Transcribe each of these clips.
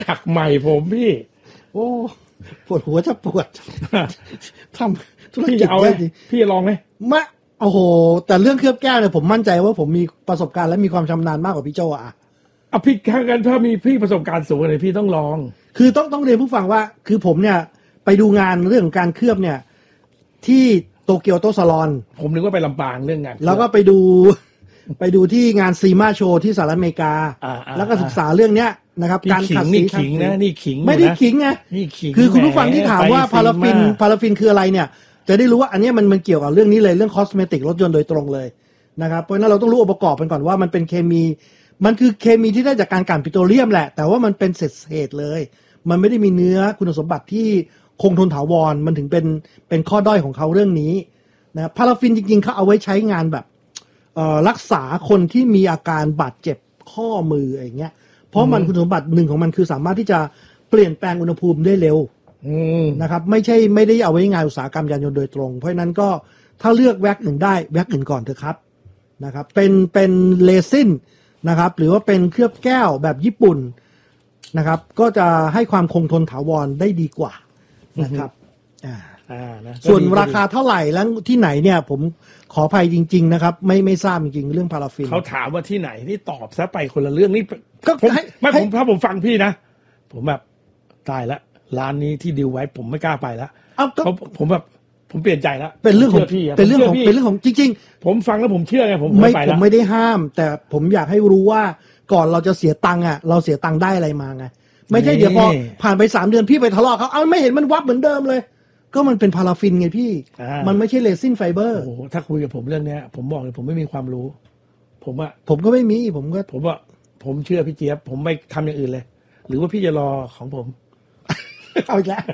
ถักใหม่ผมพี่โอ้ปวดหัวจะปวดทำธุรพี่กิจจะเอาไหมได้ดีพี่จะลองไหมมะโอ้โหแต่เรื่องเคลือบแก้วเนี่ยผมมั่นใจว่าผมมีประสบการณ์และมีความชำนาญมากกว่าพี่โจอ่ะเอาพี่ถ้ามีพี่ประสบการณ์สูงเลยพี่ต้องลองคือต้องเรียนผู้ฟังว่าคือผมเนี่ยไปดูงานเรื่องของการเคลือบเนี่ยที่โตเกียวโตซาลอนผมนึกว่าไปลำปางเรื่องงานแล้วก็ไปดูที่งานซีมาโชว์ที่สหรัฐอเมริกา แล้วก็ศึกษาเรื่องเนี้ยนะครับพี่การขิขังดสีนี่ขิงนะนี่ขิงไม่ได้นะขิงไงนี่ขิงคือคุณผู้ฟังที่ถามว่าไปพาราฟินซีมาพาราฟินคืออะไรเนี่ยจะได้รู้ว่าอันเนี้ยมันเกี่ยวกับเรื่องนี้เลยเรื่องคอสเมติกรถยนต์โดยตรงเลยนะครับเพราะฉะนั้นเราต้องรู้องค์ประกอบกันก่อนว่ามันเป็นเคมีมันคือเคมีที่ได้จากการกลั่นปิโตรเลียมแหละแต่ว่ามันเป็นเศษเลย มันไม่ได้มีเนื้อคุณสมบัติที่คงทนถาวรมันถึงเป็นข้อด้อยของเขาเรื่องนี้นะพาราฟินจริงๆเขาเอาไว้ใช้งานแบบรักษาคนที่มีอาการบาดเจ็บข้อมืออะไรเงี้ยเพราะมันคุณสมบัติหนึ่งของมันคือสามารถที่จะเปลี่ยนแปลงอุณหภูมิได้เร็วนะครับไม่ได้เอาไว้งานอุตสาหกรรมยานยนต์โดยตรงเพราะฉะนั้นก็ถ้าเลือกแว็กหนึ่งได้แว็กอื่นก่อนเถอะครับนะครับเป็นเรซินนะครับหรือว่าเป็นเคลือบแก้วแบบญี่ปุ่นนะครับก็จะให้ความคงทนถาวรได้ดีกว่านะครับนะส่วนราคาเท่าไหร่แล้วที่ไหนเนี่ยผมขออภัยจริงๆนะครับไม่ทราบจริงๆเรื่องพาราฟินเขาถามว่าที่ไหนนี่ตอบซะไปคนละเรื่องนี่ก็ผมให้ไม่ผมถ้าผมฟังพี่นะผมแบบตายละร้านนี้ที่ดีลไว้ผมไม่กล้าไปแล้วเอาก็ผมแบบผมเปลี่ยนใจแล้วเป็นเรื่องของพี่ะเป็นเรื่องของผมชื่เป็นเรื่องของจริงผมฟังแล้วผมเชื่อไงผมๆไม่ไปผแล้มวไม่ได้ห้าม แต่ผมอยากให้รู้ว่าก่อนเราจะเสียตังค์อ่ะเราเสียตังค์ได้อะไรมาไงไม่ใช่เดี๋ยวพอผ่านไป3 เดือนพี่ไปทะเลาะเขาเอาไม่เห็นมันวับเหมือนเดิมเลย ก็มันเป็นพาราฟินไงพี่มันไม่ใช่เรซินไฟเบอร์โอ้โหถ้าคุยกับผมเรื่องเนี้ยผมบอกเลยผมไม่มีความรู้ผมก็ไม่มีผมเชื่อพี่เจี๊ยบผมไม่ทำอย่างอื่นเลย หรือว่าพี่จะรอของผมเอาอีกแล้ว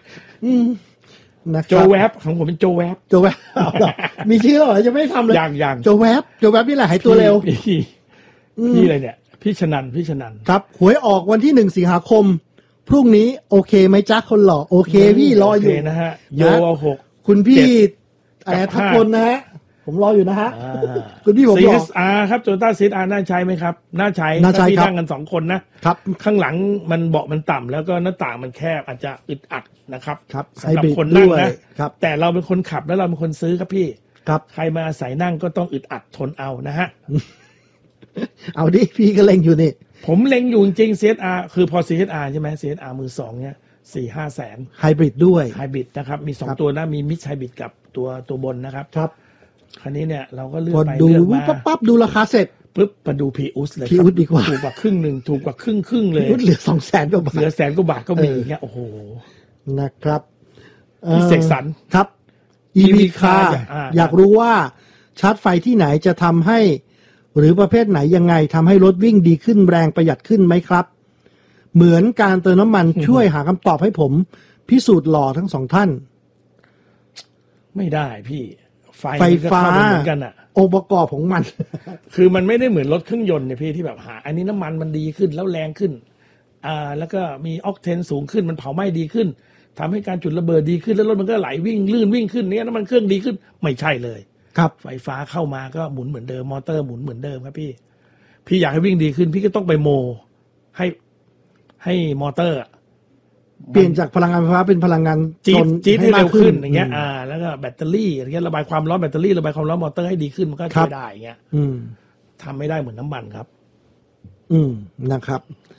นะครับโจแวบของผมเป็นโจแวบโจแวบมีชื่อเหรอจะไม่ทำเลยยังโจแวบนี่แหละหายตัวเร็วพี่อะไรเนี่ยพี่ชนันครับหวยออกวันที่1 สิงหาคมพรุ่งนี้โอเคไหมจ๊ะคนหล่อโอเคพี่รออยู่โเคนะฮะโยเอา6 คุณพี่อะไรทักคนนะฮะผมรออยู่นะฮะคุณพี่ผมรอ CSR ครับโตโยต้า CSR น่าใช้ไหมครับน่าใช้ครันั่บงกัน2 คนนะครับข้างหลังมันเบาะมันต่ำแล้วก็หน้าต่างมันแคบอาจจะอึดอัดนะครับครับสำหรับคนนั่งนะครับแต่เราเป็นคนขับแล้วเราเป็นคนซื้อครับพี่ครับใครมาอาศัยนั่งก็ต้องอึดอัดทนเอานะฮะเอาดิพี่ก็เล็งอยู่นี่ผมเล็งอยู่จริง CSR คือพอ CSR ใช่ไหม CSR มือ 2เนี่ย4-5 แสนไฮบริดด้วยไฮบริดนะครับมีครับ 2 ตัวนะมีมิดไฮบริดกับตัวบนนะครับครับคันนี้เนี่ยเราก็เลือกพอไปดูเลือกมาปั๊บดูราคาเสร็จปุ๊บมาดูพีอุสเลยพีอุสดีกว่าถูกกว่าครึ่งหนึ่งถูกกว่าครึ่งเลยลดเหลือ200,000 กว่าบาทเหลือ100,000 กว่าบาทก็มีเงี้ยโอ้โหนะครับพี่เสกสรรครับ EV car อยากรู้ว่าชาร์จไฟที่ไหนจะทำให้ หรือประเภทไหนยังไงทำให้รถวิ่งดีขึ้นแรงประหยัดขึ้นไหมครับ เหมือนการเติมน้ำมันช่วยหาคำตอบให้ผมพิสูจน์หล่อทั้ง2 ท่านไม่ได้พี่ไฟไฟฟ้ามันก็เข้ไปเหมือนกันอ่ะองค์ประกอบของมันคือมันไม่ได้เหมือนรถเครื่องยนต์เนี่ยพี่ที่แบบหาอันนี้น้ำมันมันดีขึ้นแล้วแรงขึ้นแล้วก็มีออกเทนสูงขึ้นมันเผาไหม้ดีขึ้นทำให้การจุดระเบิดดีขึ้นแล้วรถมันก็ไหลวิ่งลื่นวิ่งขึ้นเนี่ยน้ำมันเครื่องดีขึ้นไม่ใช่เลยครับไฟฟ้าเข้ามาก็หมุนเหมือนเดิมมอเตอร์หมุนเหมือนเดิมครับพี่อยากให้วิ่งดีขึ้นพี่ก็ต้องไปโมให้มอเตอร์เปลี่ยนจากพลังงานไฟฟ้าเป็นพลังงานจี๊ดให้เร็วขึ้นอย่างเงี้ยมแล้วก็แบตเตอรี่อย่างเงี้ยระบายความร้อนแบตเตอรี่ระบายความร้อนมอเตอร์ให้ดีขึ้นมันก็ช่วยได้อย่างเงี้ยทำไม่ได้เหมือนน้ำมันครับนะครับ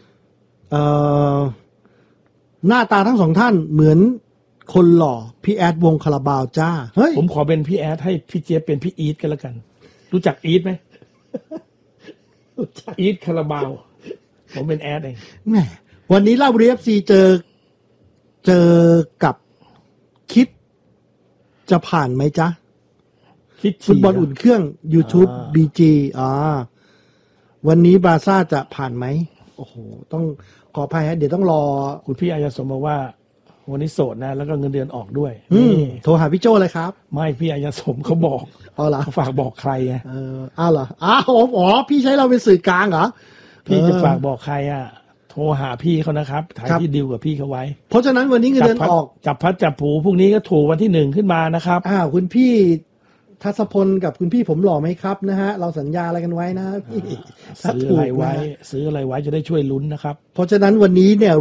หน้าตาทั้ง2 ท่านเหมือนคนหล่อพี่แอดวงคาราบาวจ้าเฮ้ยผมขอเป็นพี่แอดให้พี่เจี๊ยบเป็นพี่อีทกันแล้วกัน รู้จักอีทไหมอีทคาราบาวผมเป็นแอดเองแหมวันนี้ราชบุรี FC เจอกับคิดจะผ่านไหมจ๊ะคิดฟุตบอลอุ่นเครื่อง YouTube BG วันนี้บาซ่าจะผ่านไหมโอ้โหต้องขออภัยฮะเดี๋ยวต้องรอคุณพี่อายสมบอกว่าวันนี้โสดนะแล้วก็เงินเดือนออกด้วยโทรหาพี่โจเลยครับไม่พี่อายสมเขาบอกเขาฝากบอกใครไงอ้าวเหรออ๋อพี่ใช้เราเป็นสื่อกลางเหรอพี่จะฝากบอกใครโทรหาพี่เขานะครับถ่ายที่ดิวกับพี่เขาไว้เพราะฉะนั้นวันนี้เงินเดือนออกจับพัดจับผูพรุ่งนี้ก็ถูกวันที่1ขึ้นมานะครับคุณพี่ทัศพลกับคุณพี่ผมหล่อไหมครับนะฮะเราสัญญาอะไรกันไว้นะพี่ซื้ออะไรไว้จะได้ช่วยลุ้นนะครับเพราะฉะนั้นวันนี้เนี่ย